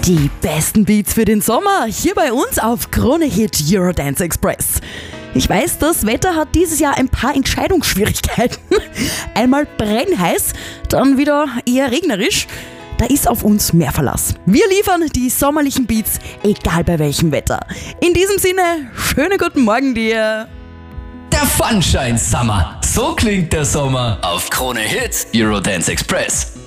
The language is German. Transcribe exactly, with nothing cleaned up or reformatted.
Die besten Beats für den Sommer, hier bei uns auf Krone Hit Eurodance Express. Ich weiß, das Wetter hat dieses Jahr ein paar Entscheidungsschwierigkeiten. Einmal brennheiß, dann wieder eher regnerisch. Da ist auf uns mehr Verlass. Wir liefern die sommerlichen Beats, egal bei welchem Wetter. In diesem Sinne, schönen guten Morgen dir. Der Funshine Summer. So klingt der Sommer auf Krone Hit Eurodance Express.